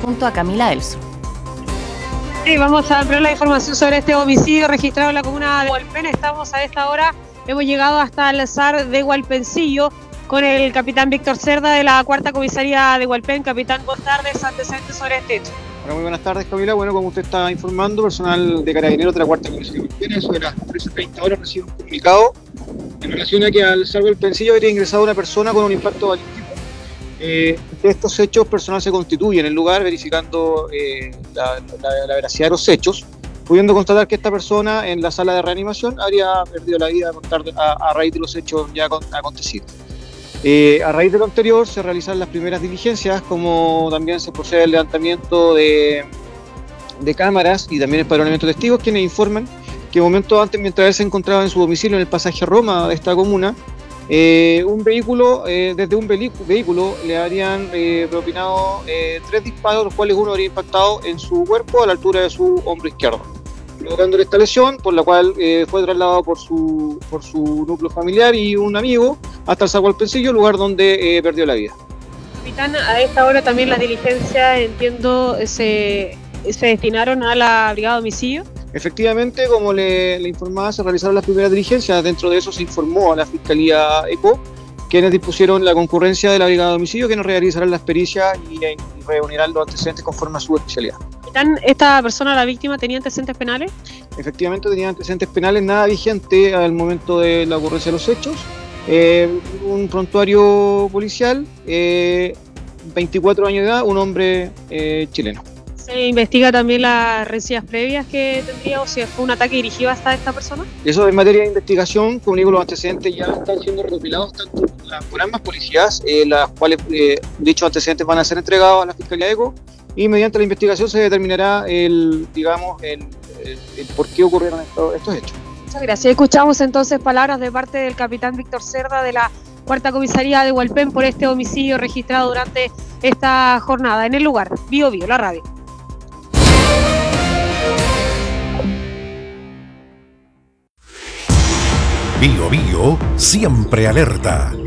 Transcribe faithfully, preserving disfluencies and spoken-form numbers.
junto a Camila Elso. Sí, vamos a ampliar la información sobre este homicidio registrado en la comuna de Hualpén. Estamos a esta hora, hemos llegado hasta el S A R de Hualpencillo con el capitán Víctor Cerda de la cuarta comisaría de Hualpén. Capitán, buenas tardes, antecedentes sobre este hecho. Hola, muy buenas tardes, Camila. Bueno, como usted está informando, personal de Carabineros de la cuarta comisaría de Hualpén, eso de las trece treinta horas, recibe un comunicado en relación a que al S A R de Hualpencillo habría ingresado una persona con un impacto balístico. Eh, de estos hechos, personal se constituye en el lugar verificando eh, la, la, la veracidad de los hechos, pudiendo constatar que esta persona en la sala de reanimación habría perdido la vida a, a raíz de los hechos ya acontecidos. Eh, a raíz de lo anterior se realizan las primeras diligencias, como también se procede al levantamiento de, de cámaras y también el empadronamiento de testigos, quienes informan que momentos antes, mientras él se encontraba en su domicilio en el pasaje Roma de esta comuna, Eh, un vehículo, eh, desde un vehículo le habrían eh, propinado eh, tres disparos, los cuales uno habría impactado en su cuerpo a la altura de su hombro izquierdo, provocándole esta lesión, por la cual eh, fue trasladado por su, por su núcleo familiar y un amigo hasta el S A R Hualpencillo, lugar donde eh, perdió la vida. Capitán, a esta hora también las diligencias, entiendo, se, se destinaron a la brigada de homicidio. Efectivamente, como le, le informaba, se realizaron las primeras diligencias. Dentro de eso se informó a la Fiscalía ECO, quienes dispusieron la concurrencia de la Brigada de Homicidio, quienes realizarán las pericias y, y reunirán los antecedentes conforme a su especialidad. ¿Esta persona, la víctima, tenía antecedentes penales? Efectivamente, tenía antecedentes penales, nada vigente al momento de la ocurrencia de los hechos. Eh, un prontuario policial, eh, veinticuatro años de edad, un hombre eh, chileno. ¿Se investiga también las rencillas previas que tendría o si fue un ataque dirigido hasta esta persona? Eso en materia de investigación, como digo, los antecedentes ya están siendo recopilados tanto por ambas policías, eh, las cuales eh, dichos antecedentes van a ser entregados a la Fiscalía ECO y mediante la investigación se determinará el, digamos, el, el, el por qué ocurrieron estos, estos hechos. Muchas gracias. Escuchamos entonces palabras de parte del capitán Víctor Cerda de la cuarta comisaría de Hualpén por este homicidio registrado durante esta jornada. En el lugar, Bio Bio, la radio. Bio Bio siempre alerta.